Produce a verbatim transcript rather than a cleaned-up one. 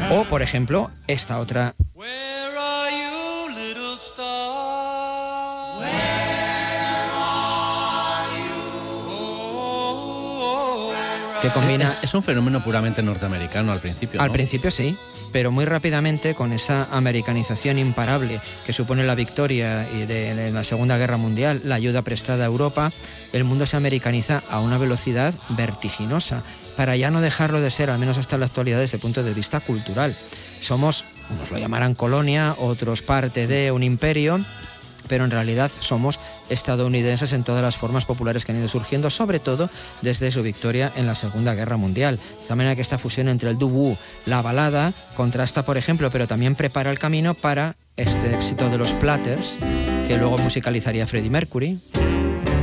O, por ejemplo, esta otra. Que combina... Es, es un fenómeno puramente norteamericano al principio, ¿no? Al principio sí, pero muy rápidamente, con esa americanización imparable que supone la victoria de la Segunda Guerra Mundial, la ayuda prestada a Europa, el mundo se americaniza a una velocidad vertiginosa, para ya no dejarlo de ser, al menos hasta la actualidad, desde el punto de vista cultural. Somos, unos lo llamarán colonia, otros parte de un imperio, pero en realidad somos estadounidenses en todas las formas populares que han ido surgiendo, sobre todo desde su victoria en la Segunda Guerra Mundial. De manera que esta fusión entre el doo-wop, la balada, contrasta, por ejemplo, pero también prepara el camino para este éxito de los Platters, que luego musicalizaría Freddie Mercury.